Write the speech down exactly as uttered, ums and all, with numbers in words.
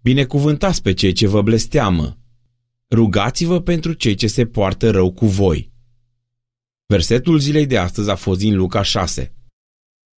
Binecuvântați pe cei ce vă blesteamă. Rugați-vă pentru cei ce se poartă rău cu voi. Versetul zilei de astăzi a fost din Luca șase.